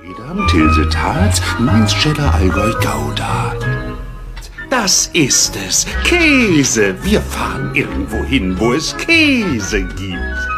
Edam, Tilsit, Mainz, Cheddar, Allgäu, Gouda. Das ist es. Käse. Wir fahren irgendwo hin, wo es Käse gibt.